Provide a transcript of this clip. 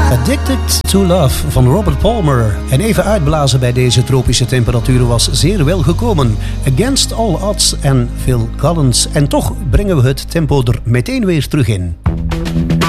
Addicted to Love van Robert Palmer. En even uitblazen bij deze tropische temperaturen was zeer wel gekomen. Against All Odds en Phil Collins. En toch brengen we het tempo er meteen weer terug in.